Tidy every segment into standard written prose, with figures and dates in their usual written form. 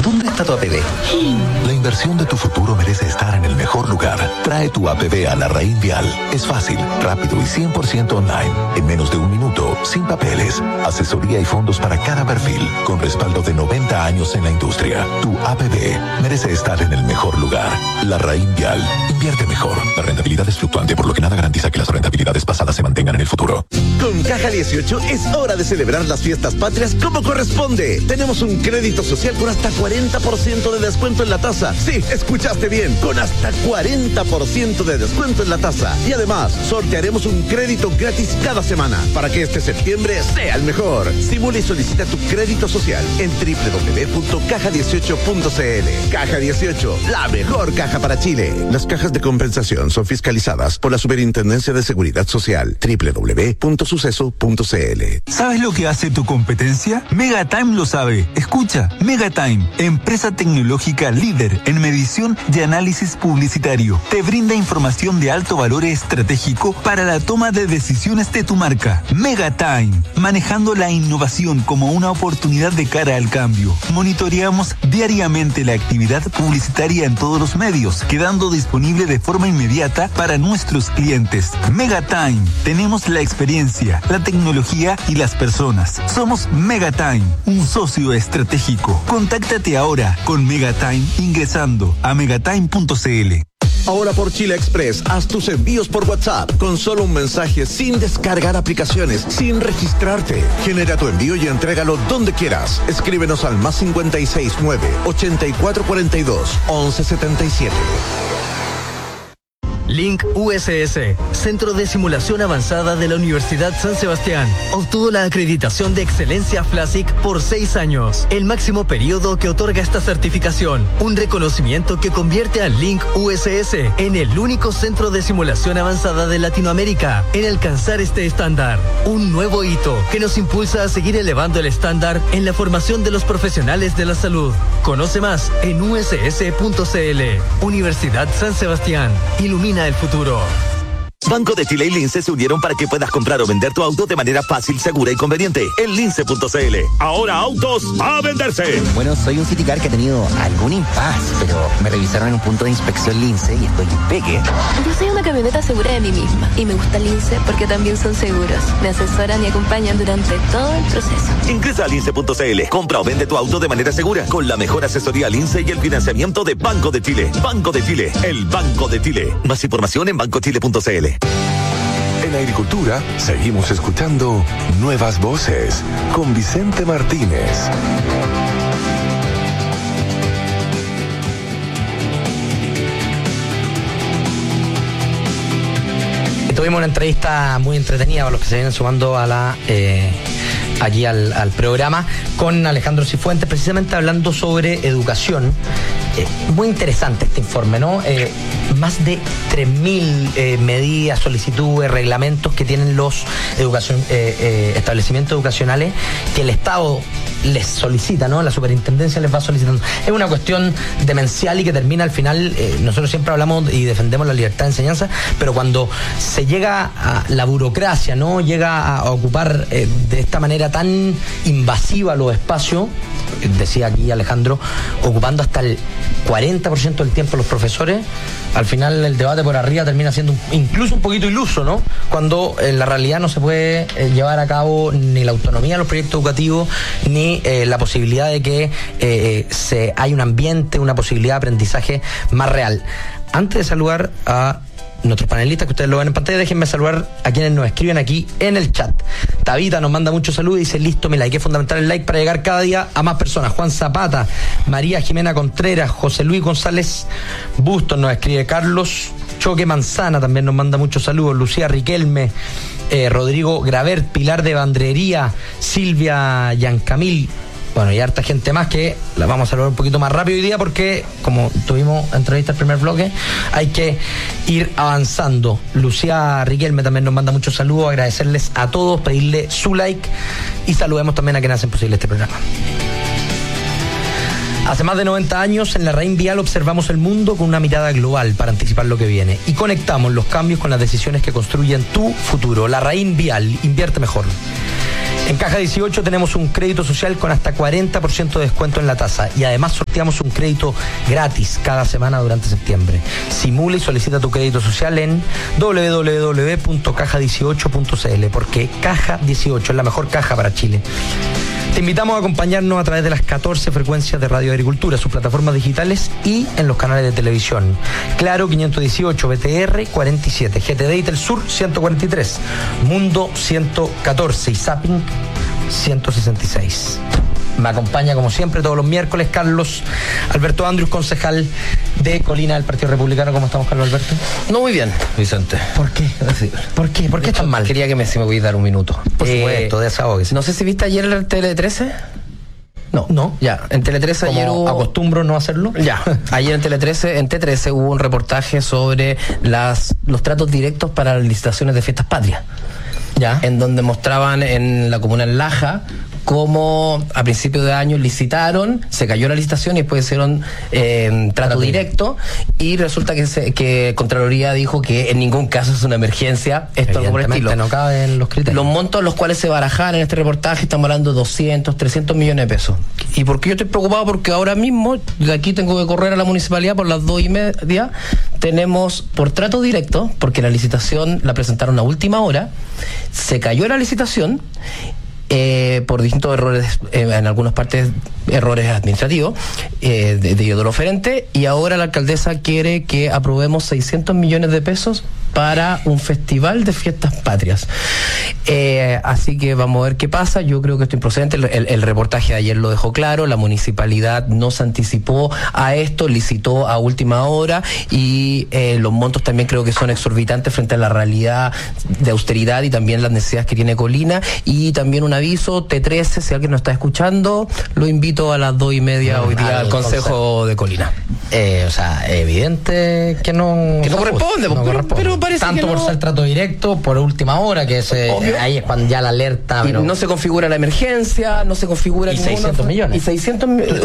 ¿Dónde está tu APB? La inversión de tu futuro merece estar en el mejor lugar. Trae tu APB a Larraín Vial. Es fácil, rápido y 100% online. En menos de un minuto, sin papeles. Asesoría y fondos para cada perfil. Con respaldo de 90 años en la industria. Tu APB merece estar en el mejor lugar. Larraín Vial. Invierte mejor. La rentabilidad es fluctuante, por lo que nada garantiza que las rentabilidades pasadas se mantengan en el futuro. Con Caja 18 es hora de celebrar las fiestas patrias como corresponde. Tenemos un crédito social con hasta 40% de descuento en la tasa. Sí, escuchaste bien, con hasta 40% de descuento en la tasa. Y además, sortearemos un crédito gratis cada semana para que este septiembre sea el mejor. Simula y solicita tu crédito social en www.caja18.cl. Caja 18, la mejor caja para Chile. Las cajas de compensación son fiscalizadas por la Superintendencia de Seguridad Social. www.suceso.cl. ¿Sabes lo que hace tu competencia? Megatime lo sabe. Escucha, Megatime, empresa tecnológica líder en medición y análisis publicitario. Te brinda información de alto valor estratégico para la toma de decisiones de tu marca. Megatime, manejando la innovación como una oportunidad de cara al cambio. Monitoreamos diariamente la actividad publicitaria en todos los medios, quedando disponible de forma inmediata para nuestros clientes. Megatime, tenemos la experiencia, la tecnología y las personas. Somos Megatime, un socio estratégico. Contáctate ahora con Megatime ingresando a megatime.cl. Ahora por Chile Express, haz tus envíos por WhatsApp con solo un mensaje, sin descargar aplicaciones, sin registrarte. Genera tu envío y entrégalo donde quieras. Escríbenos al +569 8442 1177. Link USS, Centro de Simulación Avanzada de la Universidad San Sebastián, obtuvo la acreditación de excelencia FLASIC por 6 años, el máximo periodo que otorga esta certificación, un reconocimiento que convierte a Link USS en el único centro de simulación avanzada de Latinoamérica en alcanzar este estándar, un nuevo hito que nos impulsa a seguir elevando el estándar en la formación de los profesionales de la salud. Conoce más en uss.cl. Universidad San Sebastián, ilumina el futuro. Banco de Chile y Lince se unieron para que puedas comprar o vender tu auto de manera fácil, segura y conveniente en lince.cl. Ahora autos a venderse. Bueno, soy un Citicar que ha tenido algún impasse, pero me revisaron en un punto de inspección Lince y estoy pegue. Yo soy una camioneta segura de mí misma y me gusta Lince porque también son seguros. Me asesoran y acompañan durante todo el proceso. Ingresa a lince.cl. Compra o vende tu auto de manera segura con la mejor asesoría Lince y el financiamiento de Banco de Chile. Banco de Chile, el Banco de Chile. Más información en bancochile.cl. En Agricultura seguimos escuchando Nuevas Voces con Vicente Martínez. Tuvimos una entrevista muy entretenida para los que se vienen sumando a la aquí al programa con Alejandro Cifuentes, precisamente hablando sobre educación. Muy interesante este informe, ¿no? Más de 3.000 medidas, solicitudes, reglamentos que tienen los establecimientos educacionales que el Estado les solicita, ¿no? La superintendencia les va solicitando. Es una cuestión demencial y que termina al final, nosotros siempre hablamos y defendemos la libertad de enseñanza, pero cuando se llega a la burocracia, ¿no? Llega a ocupar de esta manera tan invasiva los espacios, decía aquí Alejandro, ocupando hasta el 40% del tiempo los profesores, al final el debate por arriba termina siendo incluso un poquito iluso, ¿no? Cuando en la realidad no se puede llevar a cabo ni la autonomía de los proyectos educativos, ni la posibilidad de que hay un ambiente, una posibilidad de aprendizaje más real. Antes de saludar a nuestros panelistas, que ustedes lo ven en pantalla, déjenme saludar a quienes nos escriben aquí en el chat. Tabita nos manda muchos saludos y dice: listo, mi like. Es fundamental el like para llegar cada día a más personas. Juan Zapata, María Jimena Contreras, José Luis González Bustos nos escribe, Carlos Choque Manzana también nos manda muchos saludos, Lucía Riquelme, Rodrigo Gravert, Pilar de Bandrería, Silvia Yancamil. Bueno, y harta gente más que la vamos a saludar un poquito más rápido hoy día porque, como tuvimos entrevista al primer bloque, hay que ir avanzando. Lucía Riquelme también nos manda muchos saludos, agradecerles a todos, pedirle su like y saludemos también a quienes hacen posible este programa. Hace más de 90 años, en Larraín Vial observamos el mundo con una mirada global para anticipar lo que viene y conectamos los cambios con las decisiones que construyen tu futuro. Larraín Vial, invierte mejor. En Caja 18 tenemos un crédito social con hasta 40% de descuento en la tasa y además sorteamos un crédito gratis cada semana durante septiembre. Simula y solicita tu crédito social en www.caja18.cl porque Caja 18 es la mejor caja para Chile. Te invitamos a acompañarnos a través de las 14 frecuencias de Radio Agricultura, sus plataformas digitales y en los canales de televisión. Claro 518, BTR 47, GTD y Telsur 143, Mundo 114 y Zapping 166. Me acompaña como siempre todos los miércoles Carlos Alberto Andrius, concejal de Colina del Partido Republicano. ¿Cómo estamos, Carlos Alberto? No, muy bien, Vicente. ¿Por qué? ¿Por qué? ¿Por qué tan mal? Quería que si me voy a dar un minuto. Por supuesto, desahóguese. No sé si viste ayer el Tele 13. No. Ya, en Tele 13 ayer hubo... acostumbro no hacerlo. Ya, ayer en Tele 13, en T13 hubo un reportaje sobre los tratos directos para las licitaciones de fiestas patrias. Ya. En donde mostraban en la comuna de Laja cómo a principios de año licitaron, se cayó la licitación y después hicieron trato directo y resulta que Contraloría dijo que en ningún caso es una emergencia, esto algo por el estilo. No caben los criterios. Los montos los cuales se barajaban en este reportaje estamos hablando de 200, 300 millones de pesos. ¿Y por qué yo estoy preocupado? Porque ahora mismo, de aquí tengo que correr a la municipalidad por las 2:30, tenemos por trato directo, porque la licitación la presentaron a última hora, se cayó la licitación por distintos errores, en algunas partes errores administrativos de lo oferente, y ahora la alcaldesa quiere que aprobemos 600 millones de pesos para un festival de fiestas patrias. Así que vamos a ver qué pasa. Yo creo que esto es improcedente. El reportaje de ayer lo dejó claro. La municipalidad no se anticipó a esto, licitó a última hora y los montos también creo que son exorbitantes frente a la realidad de austeridad y también las necesidades que tiene Colina. Y también un aviso, T13, si alguien nos está escuchando, lo invito a las 2:30 hoy día al Consejo de Colina. O sea, evidente que no corresponde, pero parece tanto que por ser trato directo, por última hora, que ahí es cuando ya la alerta. Pero no se configura la emergencia, no se configura y 600 millones. Y 600 millones.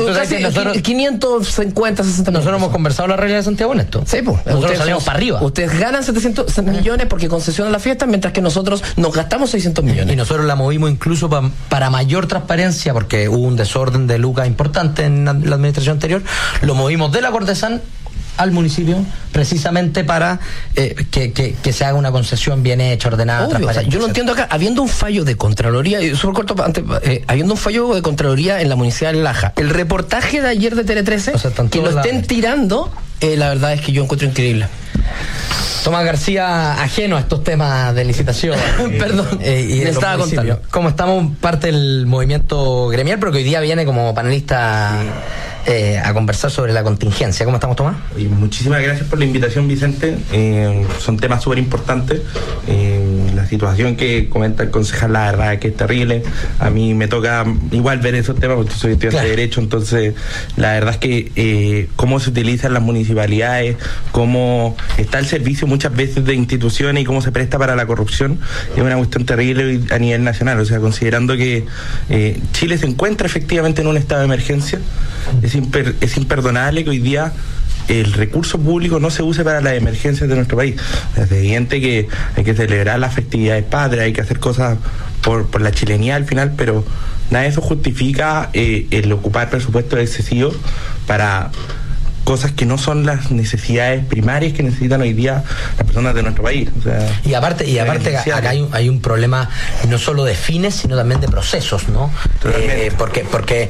550, 60 millones. Nosotros hemos conversado la realidad de Santiago en esto. Sí, pues. Nosotros salimos para arriba. Ustedes ganan 700 millones porque concesionan la fiesta, mientras que nosotros nos gastamos 600 millones. Y nosotros la movimos incluso para mayor transparencia, porque hubo un desorden de lucas importante en la administración anterior. Lo movimos de la Cordesán al municipio precisamente para que se haga una concesión bien hecha, ordenada, transparente. O sea, yo no entiendo acá, habiendo un fallo de Contraloría, súper corto antes, habiendo un fallo de Contraloría en la Municipalidad de Laja, el reportaje de ayer de Tele 13, que lo estén tirando, la verdad es que yo encuentro increíble. Tomás García, ajeno a estos temas de licitación. Perdón, y me estaba contando. Como estamos parte del movimiento gremial, pero que hoy día viene como panelista a conversar sobre la contingencia. ¿Cómo estamos, Tomás? Y muchísimas gracias por la invitación, Vicente. Son temas súper importantes. La situación que comenta el concejal, la verdad que es terrible. A mí me toca igual ver esos temas porque soy estudiante de Derecho, entonces la verdad es que cómo se utilizan las municipalidades, cómo está el servicio muchas veces de instituciones y cómo se presta para la corrupción, es una cuestión terrible a nivel nacional. O sea, considerando que Chile se encuentra efectivamente en un estado de emergencia, es imperdonable que hoy día el recurso público no se use para las emergencias de nuestro país. Es evidente que hay que celebrar las festividades patrias, hay que hacer cosas por la chilenidad al final, pero nada de eso justifica el ocupar presupuestos excesivos para cosas que no son las necesidades primarias que necesitan hoy día las personas de nuestro país. O sea, y aparte acá hay un problema no solo de fines, sino también de procesos, ¿no? Porque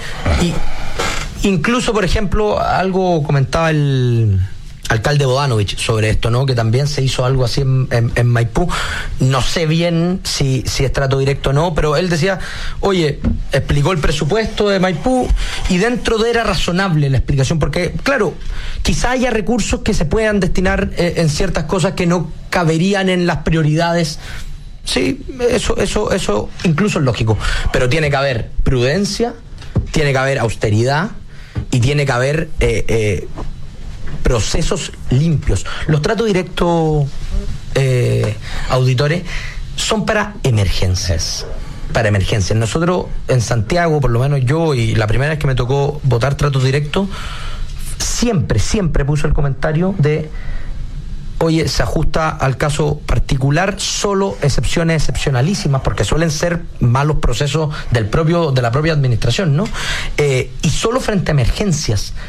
incluso, por ejemplo, algo comentaba el alcalde Bodanovich sobre esto, ¿no? Que también se hizo algo así en Maipú. No sé bien si es trato directo o no, pero él decía, oye, explicó el presupuesto de Maipú y dentro de era razonable la explicación, porque, claro, quizá haya recursos que se puedan destinar en ciertas cosas que no caberían en las prioridades. Sí, eso incluso es lógico, pero tiene que haber prudencia, tiene que haber austeridad y tiene que haber procesos limpios. Los tratos directos, auditores, son para emergencias. Nosotros en Santiago, por lo menos yo, y la primera vez que me tocó votar tratos directos, siempre puso el comentario de oye, se ajusta al caso particular, solo excepciones excepcionalísimas, porque suelen ser malos procesos de la propia administración, ¿no? Y solo frente a emergencias.